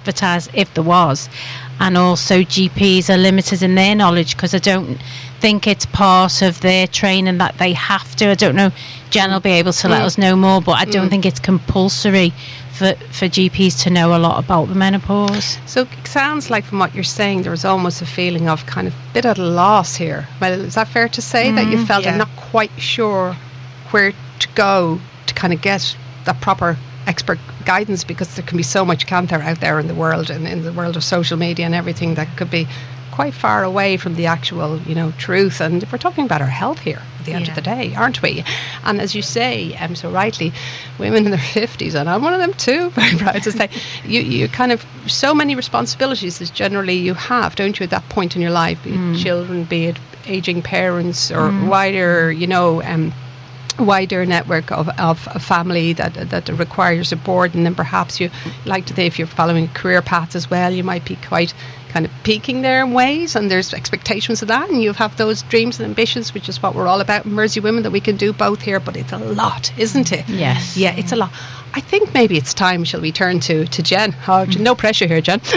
advertised if there was. And also GPs are limited in their knowledge, because I don't think it's part of their training that they have to. I don't know, Jen will be able to let us know more, but I don't think it's compulsory for GPs to know a lot about the menopause. So it sounds like from what you're saying, there was almost a feeling of kind of a bit at a loss here. Well, is that fair to say, that you felt you're not quite sure where to go to kind of get that proper expert guidance, because there can be so much cancer out there in the world, and in the world of social media and everything, that could be quite far away from the actual, truth. And we're talking about our health here at the end of the day, aren't we? And as you say, so rightly, women in their 50s, and I'm one of them too, very proud to say, you kind of, so many responsibilities as generally you have, don't you, at that point in your life, be it children, be it aging parents, or wider, wider network of family that requires support. And then perhaps you like to think, if you're following career paths as well, you might be quite kind of peaking there in ways, and there's expectations of that, and you have those dreams and ambitions, which is what we're all about in Mersey Women, that we can do both here. But it's a lot, isn't it? Yes. Yeah, it's a lot. I think maybe it's time, shall we turn to Jen? Oh, no pressure here, Jen.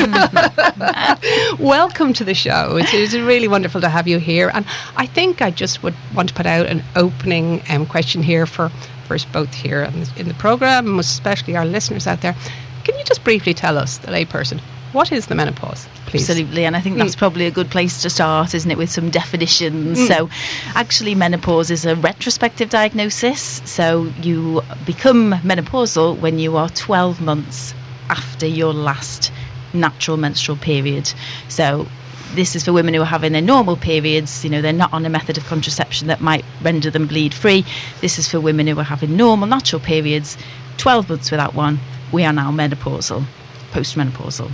Welcome to the show. It's really wonderful to have you here. And I think I just would want to put out an opening question here for us both here in the programme, and especially our listeners out there. Can you just briefly tell us, the layperson, what is the menopause, please? Absolutely, and I think that's probably a good place to start, isn't it, with some definitions. So actually, menopause is a retrospective diagnosis. So you become menopausal when you are 12 months after your last natural menstrual period. So this is for women who are having their normal periods. They're not on a method of contraception that might render them bleed free. This is for women who are having normal natural periods, 12 months without one. We are now menopausal, postmenopausal.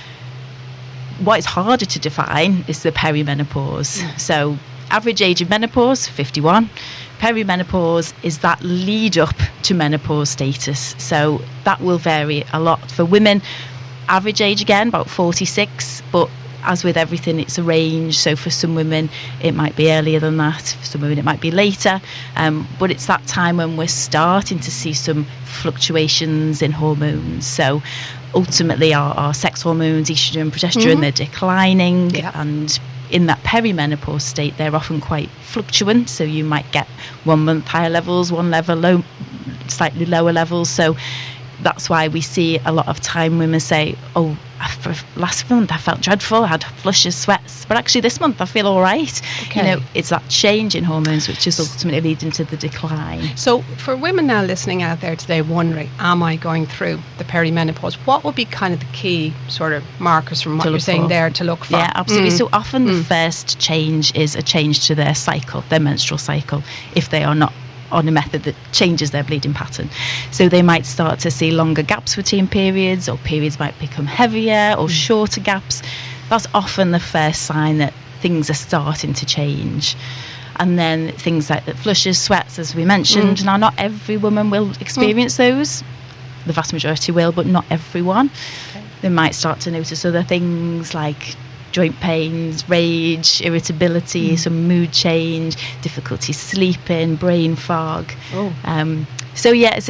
What is harder to define is the perimenopause. So average age of menopause, 51. Perimenopause is that lead up to menopause status. So that will vary a lot. For women, average age again, about 46, but as with everything, it's a range. So for some women, it might be earlier than that. For some women, it might be later. But it's that time when we're starting to see some fluctuations in hormones. So ultimately, our sex hormones, estrogen and progesterone, they're declining. And in that perimenopause state, they're often quite fluctuant. So you might get 1 month higher levels, one level slightly lower levels. So that's why we see a lot of time women say, oh, for last month I felt dreadful, I had flushes, sweats, but actually this month I feel all right. It's that change in hormones which is ultimately leading to the decline. So for women now listening out there today wondering, am I going through the perimenopause, what would be kind of the key sort of markers from what you're saying there to look for? Yeah, absolutely. So often the first change is a change to their cycle, their menstrual cycle, if they are not on a method that changes their bleeding pattern. So they might start to see longer gaps between periods, or periods might become heavier or shorter gaps. That's often the first sign that things are starting to change. And then things like the flushes, sweats, as we mentioned. Now, not every woman will experience those. The vast majority will, but not everyone. They might start to notice other things like joint pains, rage, irritability, some mood change, difficulty sleeping, brain fog. So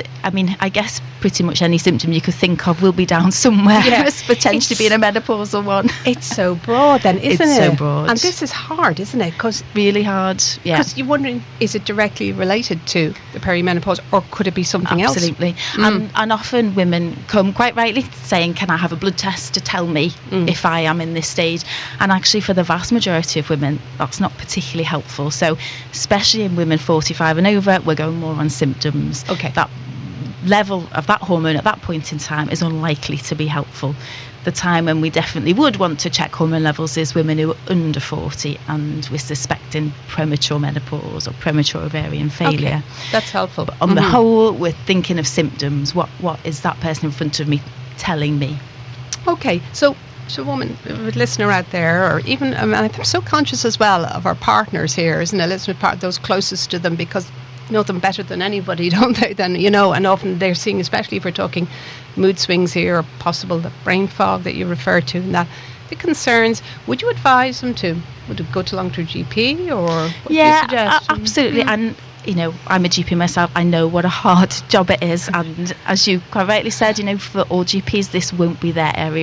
I guess pretty much any symptom you could think of will be down somewhere as potentially being a menopausal one. It's so broad then, isn't it? It's so broad. And this is hard, isn't it? Really hard, yeah. Because you're wondering, is it directly related to the perimenopause, or could it be something else? Absolutely. And often women come quite rightly saying, can I have a blood test to tell me if I am in this stage? And actually for the vast majority of women, that's not particularly helpful. So especially in women 45 and over, we're going more on symptoms. That level of that hormone at that point in time is unlikely to be helpful. The time when we definitely would want to check hormone levels is women who are under 40 and we're suspecting premature menopause or premature ovarian failure. That's helpful. But on the whole, we're thinking of symptoms. What is that person in front of me telling me? So woman, listener out there, or even, I'm so conscious as well of our partners here, isn't it? Listener part, those closest to them, because know them better than anybody, don't they? Then and often they're seeing, especially if we're talking mood swings here, or possible the brain fog that you refer to, and that the concerns. Would you advise them to go along to a GP, or what do you suggest? Absolutely. And I'm a GP myself. I know what a hard job it is, and as you quite rightly said, for all GPs, this won't be their area